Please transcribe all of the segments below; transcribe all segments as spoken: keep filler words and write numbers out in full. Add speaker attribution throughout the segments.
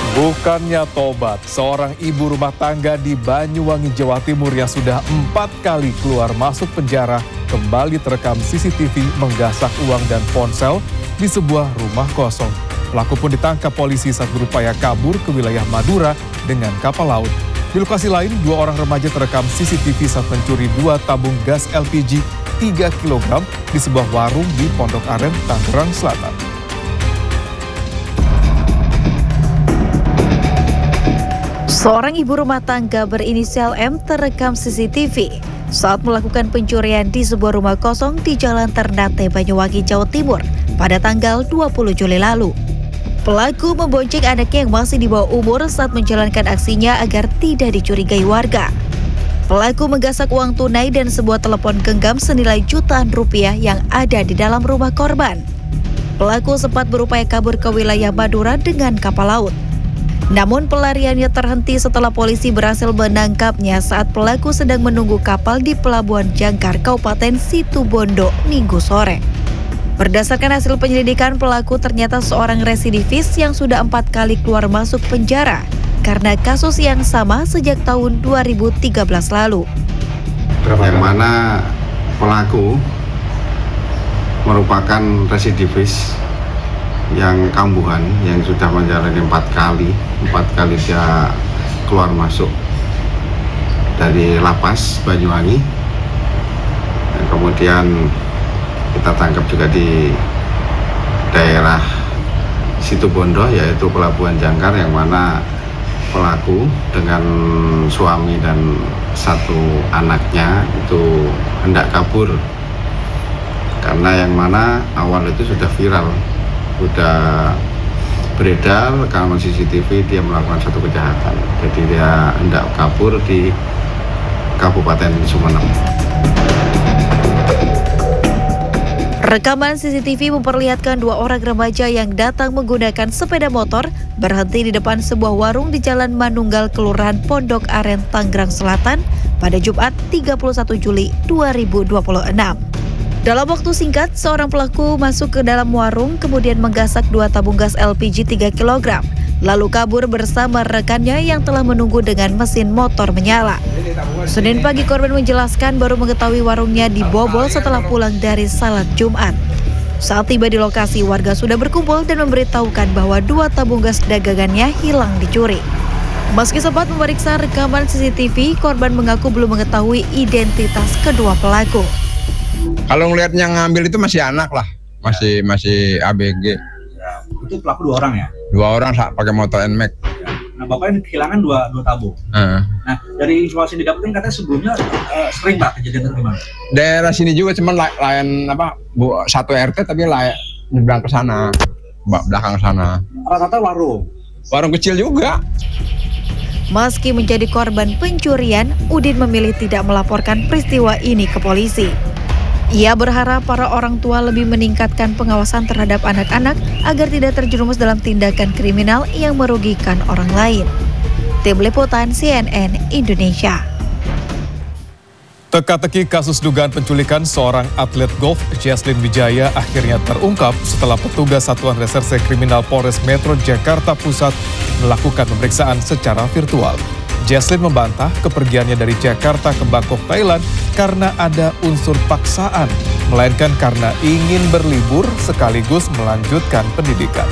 Speaker 1: Bukannya tobat, seorang ibu rumah tangga di Banyuwangi, Jawa Timur yang sudah empat kali keluar masuk penjara kembali terekam C C T V menggasak uang dan ponsel di sebuah rumah kosong. Pelaku pun ditangkap polisi saat berupaya kabur ke wilayah Madura dengan kapal laut. Di lokasi lain, dua orang remaja terekam C C T V saat mencuri dua tabung gas L P G tiga kilogram di sebuah warung di Pondok Aren, Tangerang Selatan.
Speaker 2: Seorang ibu rumah tangga berinisial M terekam C C T V saat melakukan pencurian di sebuah rumah kosong di Jalan Ternate, Banyuwangi, Jawa Timur pada tanggal dua puluh Juli lalu. Pelaku membonceng anaknya yang masih di bawah umur saat menjalankan aksinya agar tidak dicurigai warga. Pelaku menggasak uang tunai dan sebuah telepon genggam senilai jutaan rupiah yang ada di dalam rumah korban. Pelaku sempat berupaya kabur ke wilayah Madura dengan kapal laut. Namun pelariannya terhenti setelah polisi berhasil menangkapnya saat pelaku sedang menunggu kapal di Pelabuhan Jangkar, Kabupaten Situbondo, Minggu sore. Berdasarkan hasil penyelidikan, pelaku ternyata seorang residivis yang sudah empat kali keluar masuk penjara karena kasus yang sama sejak tahun dua ribu tiga belas lalu.
Speaker 3: Yang mana pelaku merupakan residivis yang kambuhan yang sudah menjalani empat kali empat kali dia keluar masuk dari lapas Banyuwangi, dan kemudian kita tangkap juga di daerah Situbondo, yaitu Pelabuhan Jangkar, yang mana pelaku dengan suami dan satu anaknya itu hendak kabur karena yang mana awal itu sudah viral, sudah beredar rekaman C C T V dia melakukan satu kejahatan. Jadi dia hendak kabur di Kabupaten Sumeneb.
Speaker 2: Rekaman C C T V memperlihatkan dua orang remaja yang datang menggunakan sepeda motor berhenti di depan sebuah warung di Jalan Manunggal, Kelurahan Pondok Aren, Tangerang Selatan pada Jumat tiga puluh satu Juli dua ribu dua puluh enam. Dalam waktu singkat, seorang pelaku masuk ke dalam warung kemudian menggasak dua tabung gas L P G tiga kilogram, lalu kabur bersama rekannya yang telah menunggu dengan mesin motor menyala. Senin pagi, korban menjelaskan baru mengetahui warungnya dibobol setelah pulang dari salat Jumat. Saat tiba di lokasi, warga sudah berkumpul dan memberitahukan bahwa dua tabung gas dagangannya hilang dicuri. Meski sempat memeriksa rekaman C C T V, korban mengaku belum mengetahui identitas kedua pelaku.
Speaker 4: Kalau ngelihatnya ngambil itu masih anak lah, masih masih A B G.
Speaker 5: Ya, itu pelaku dua orang ya?
Speaker 4: Dua orang pakai motor N MAX.
Speaker 5: Ya. Nah, bapaknya kehilangan dua dua tabung. Uh. Nah, dari informasi yang didapetin katanya sebelumnya uh, sering Pak kejadian itu gimana?
Speaker 4: Daerah sini juga cuman layan apa bu, satu R T tapi layak nyebrang ke sana, belakang sana.
Speaker 5: Rata-rata warung.
Speaker 4: Warung kecil juga.
Speaker 2: Meski menjadi korban pencurian, Udin memilih tidak melaporkan peristiwa ini ke polisi. Ia berharap para orang tua lebih meningkatkan pengawasan terhadap anak-anak agar tidak terjerumus dalam tindakan kriminal yang merugikan orang lain. Tim Liputan C N N Indonesia.
Speaker 1: Teka-teki kasus dugaan penculikan seorang atlet golf, Jesslyn Wijaya, akhirnya terungkap setelah petugas Satuan Reserse Kriminal Polres Metro Jakarta Pusat melakukan pemeriksaan secara virtual. Jesslyn membantah kepergiannya dari Jakarta ke Bangkok, Thailand karena ada unsur paksaan, melainkan karena ingin berlibur sekaligus melanjutkan pendidikan.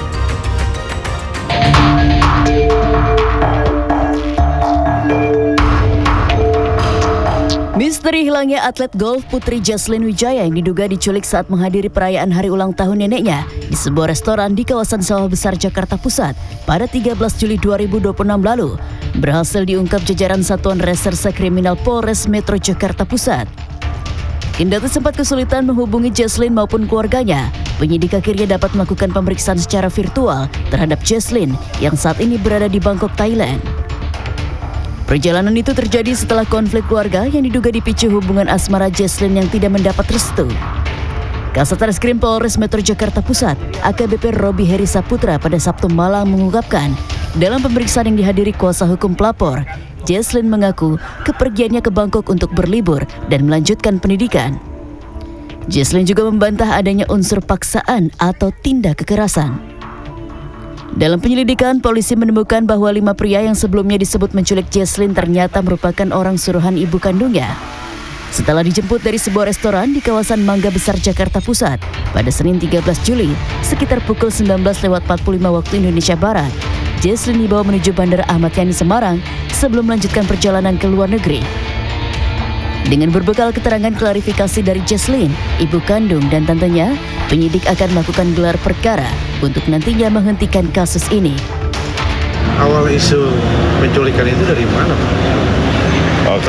Speaker 6: Misteri hilangnya atlet golf putri Jesslyn Wijaya yang diduga diculik saat menghadiri perayaan hari ulang tahun neneknya di sebuah restoran di kawasan Sawah Besar, Jakarta Pusat pada tiga belas Juli dua ribu dua puluh enam lalu berhasil diungkap jajaran Satuan Reserse Kriminal Polres Metro Jakarta Pusat. Kendati sempat kesulitan menghubungi Jesslyn maupun keluarganya, penyidik akhirnya dapat melakukan pemeriksaan secara virtual terhadap Jesslyn yang saat ini berada di Bangkok, Thailand. Perjalanan itu terjadi setelah konflik keluarga yang diduga dipicu hubungan asmara Jesslyn yang tidak mendapat restu. Kasat Reskrim Polres Metro Jakarta Pusat, A K B P Robi Heri Saputra pada Sabtu malam mengungkapkan, dalam pemeriksaan yang dihadiri kuasa hukum pelapor, Jesslyn mengaku kepergiannya ke Bangkok untuk berlibur dan melanjutkan pendidikan. Jesslyn juga membantah adanya unsur paksaan atau tindak kekerasan. Dalam penyelidikan, polisi menemukan bahwa lima pria yang sebelumnya disebut menculik Jesslyn ternyata merupakan orang suruhan ibu kandungnya. Setelah dijemput dari sebuah restoran di kawasan Mangga Besar, Jakarta Pusat pada Senin tiga belas Juli sekitar pukul sembilan belas lewat empat puluh lima waktu Indonesia Barat, Jesslyn dibawa menuju Bandara Ahmad Yani Semarang sebelum melanjutkan perjalanan ke luar negeri. Dengan berbekal keterangan klarifikasi dari Jesslyn, ibu kandung dan tantenya, penyidik akan melakukan gelar perkara untuk nantinya menghentikan kasus ini.
Speaker 3: Awal isu penculikan itu dari mana, Pak?
Speaker 7: Oh,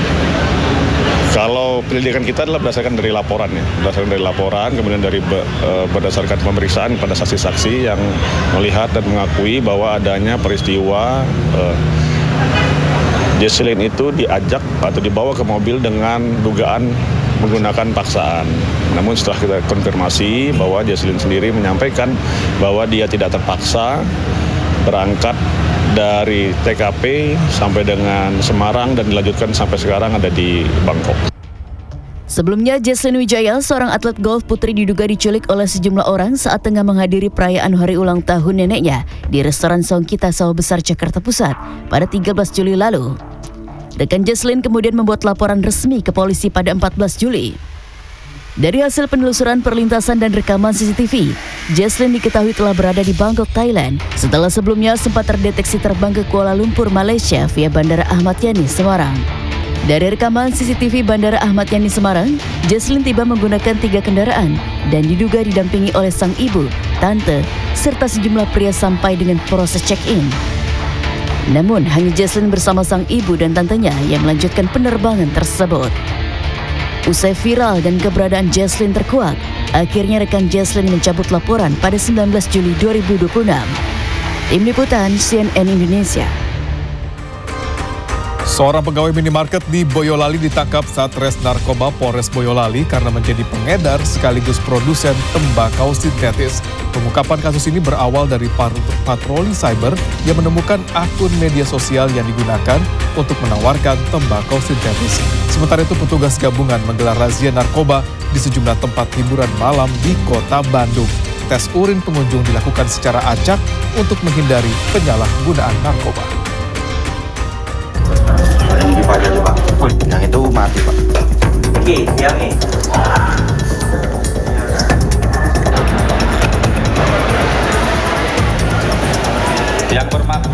Speaker 7: kalau penyelidikan kita adalah berdasarkan dari laporan ya, berdasarkan dari laporan, kemudian dari be, e, berdasarkan pemeriksaan pada saksi-saksi yang melihat dan mengakui bahwa adanya peristiwa e, Jesslyn itu diajak atau dibawa ke mobil dengan dugaan menggunakan paksaan. Namun setelah kita konfirmasi bahwa Jesslyn sendiri menyampaikan bahwa dia tidak terpaksa berangkat dari T K P sampai dengan Semarang dan dilanjutkan sampai sekarang ada di Bangkok.
Speaker 6: Sebelumnya, Jesslyn Wijaya, seorang atlet golf putri, diduga diculik oleh sejumlah orang saat tengah menghadiri perayaan hari ulang tahun neneknya di restoran Songkita Sawah Besar, Jakarta Pusat pada tiga belas Juli lalu. Rekan Jesslyn kemudian membuat laporan resmi ke polisi pada empat belas Juli. Dari hasil penelusuran perlintasan dan rekaman C C T V, Jesslyn diketahui telah berada di Bangkok, Thailand setelah sebelumnya sempat terdeteksi terbang ke Kuala Lumpur, Malaysia via Bandara Ahmad Yani Semarang. Dari rekaman C C T V Bandara Ahmad Yani Semarang, Jesslyn tiba menggunakan tiga kendaraan dan diduga didampingi oleh sang ibu, tante, serta sejumlah pria sampai dengan proses check-in. Namun, hanya Jesslyn bersama sang ibu dan tantenya yang melanjutkan penerbangan tersebut. Usai viral dan keberadaan Jesslyn terkuak, akhirnya rekan Jesslyn mencabut laporan pada sembilan belas Juli dua ribu dua puluh enam. Tim Liputan C N N Indonesia.
Speaker 1: Seorang pegawai minimarket di Boyolali ditangkap Satres Narkoba Polres Boyolali karena menjadi pengedar sekaligus produsen tembakau sintetis. Pengungkapan kasus ini berawal dari patroli cyber yang menemukan akun media sosial yang digunakan untuk menawarkan tembakau sintetis. Sementara itu, petugas gabungan menggelar razia narkoba di sejumlah tempat hiburan malam di Kota Bandung. Tes urin pengunjung dilakukan secara acak untuk menghindari penyalahgunaan narkoba.
Speaker 3: Aja tuh, Pak. Yang itu mati, Pak.
Speaker 5: Oke, yang ini.
Speaker 7: Yang bermak.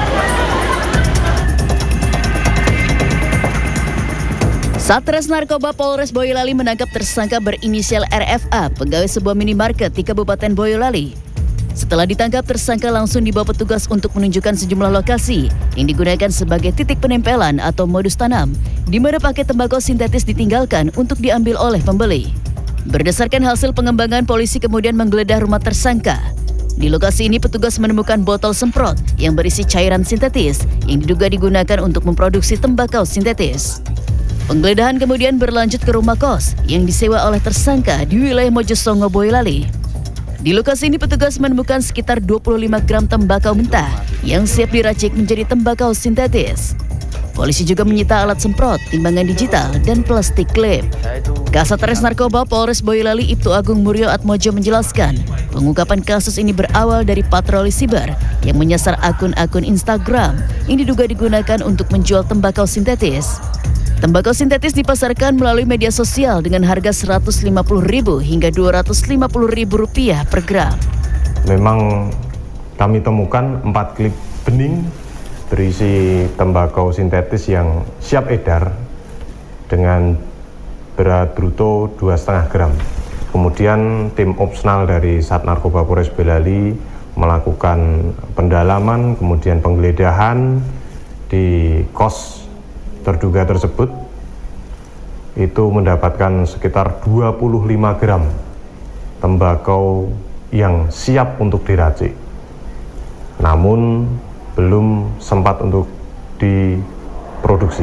Speaker 6: Satres Narkoba Polres Boyolali menangkap tersangka berinisial R F A, pegawai sebuah minimarket di Kabupaten Boyolali. Setelah ditangkap, tersangka langsung dibawa petugas untuk menunjukkan sejumlah lokasi yang digunakan sebagai titik penempelan atau modus tanam, di mana paket tembakau sintetis ditinggalkan untuk diambil oleh pembeli. Berdasarkan hasil pengembangan, polisi kemudian menggeledah rumah tersangka. Di lokasi ini, petugas menemukan botol semprot yang berisi cairan sintetis yang diduga digunakan untuk memproduksi tembakau sintetis. Penggeledahan kemudian berlanjut ke rumah kos yang disewa oleh tersangka di wilayah Mojosongo, Boyolali. Di lokasi ini, petugas menemukan sekitar dua puluh lima gram tembakau mentah yang siap diracik menjadi tembakau sintetis. Polisi juga menyita alat semprot, timbangan digital, dan plastik klip. Kasatres Narkoba Polres Boyolali Ibtu Agung Muryo Atmojo menjelaskan, pengungkapan kasus ini berawal dari patroli siber yang menyasar akun-akun Instagram yang diduga digunakan untuk menjual tembakau sintetis. Tembakau sintetis dipasarkan melalui media sosial dengan harga seratus lima puluh ribu hingga dua ratus lima puluh ribu rupiah per gram.
Speaker 8: Memang kami temukan empat klip bening berisi tembakau sintetis yang siap edar dengan berat bruto dua koma lima gram. Kemudian tim opsional dari Sat Narkoba Polres Boyolali melakukan pendalaman, kemudian penggeledahan di kos terduga tersebut, itu mendapatkan sekitar dua puluh lima gram tembakau yang siap untuk diracik, namun belum sempat untuk diproduksi.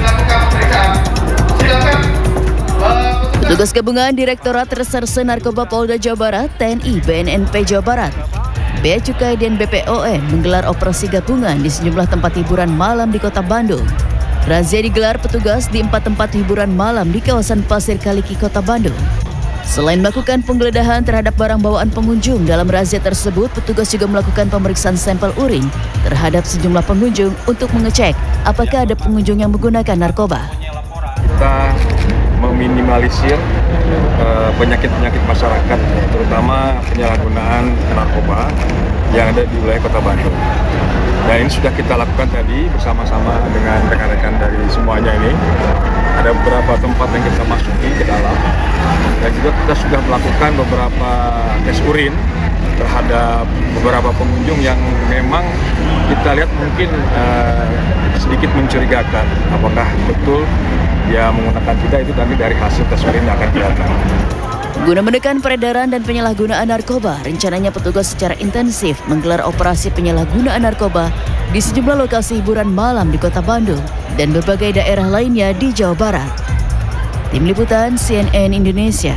Speaker 6: Petugas gabungan Direktorat Reserse Narkoba Polda Jawa Barat, T N I, B N N P Jawa Barat, Bea Cukai dan B P O M menggelar operasi gabungan di sejumlah tempat hiburan malam di Kota Bandung. Razia digelar petugas di empat tempat hiburan malam di kawasan Pasir Kaliki, Kota Bandung. Selain melakukan penggeledahan terhadap barang bawaan pengunjung, dalam razia tersebut petugas juga melakukan pemeriksaan sampel urin terhadap sejumlah pengunjung untuk mengecek apakah ada pengunjung yang menggunakan narkoba.
Speaker 9: Kita meminimalisir penyakit-penyakit uh, masyarakat, terutama penyalahgunaan narkoba yang ada di wilayah Kota Bandung. Dan ini sudah kita lakukan tadi bersama-sama dengan rekan-rekan dari semuanya ini. Ada beberapa tempat yang kita masuki ke dalam, dan juga kita sudah melakukan beberapa tes urin terhadap beberapa pengunjung yang memang kita lihat mungkin uh, sedikit mencurigakan apakah betul dia menggunakan tidak, itu nanti dari hasil tes urin akan kelihatan.
Speaker 6: Guna menekan peredaran dan penyalahgunaan narkoba, rencananya petugas secara intensif menggelar operasi penyalahgunaan narkoba di sejumlah lokasi hiburan malam di Kota Bandung dan berbagai daerah lainnya di Jawa Barat. Tim Liputan C N N Indonesia.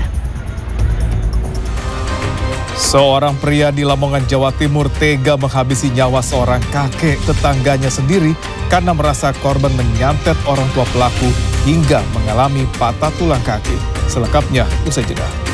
Speaker 1: Seorang pria di Lamongan, Jawa Timur tega menghabisi nyawa seorang kakek tetangganya sendiri karena merasa korban menyantet orang tua pelaku hingga mengalami patah tulang kaki. Selengkapnya usai jeda.